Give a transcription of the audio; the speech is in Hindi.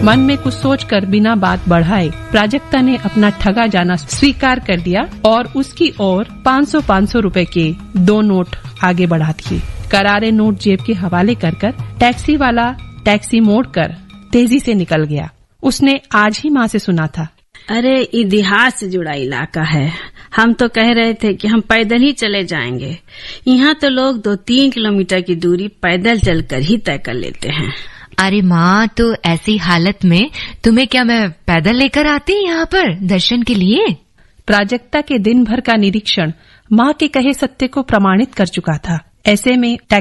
मन में कुछ सोचकर बिना बात बढ़ाए प्राजक्ता ने अपना ठगा जाना स्वीकार कर लिया और उसकी ओर 500-500 रुपए के 2 नोट आगे बढ़ा दिए। करारे नोट जेब के हवाले कर टैक्सी वाला टैक्सी मोड़कर तेजी से निकल गया। उसने आज ही माँ से सुना था। अरे इतिहास से जुड़ा इलाका है, हम तो कह रहे थे कि हम पैदल ही चले जाएंगे। यहाँ तो लोग 2-3 किलोमीटर की दूरी पैदल चलकर ही तय कर लेते हैं। अरे माँ, तो ऐसी हालत में तुम्हें क्या मैं पैदल लेकर आती यहाँ पर दर्शन के लिए? प्राजक्ता के दिन भर का निरीक्षण माँ के कहे सत्य को प्रमाणित कर चुका था। ऐसे में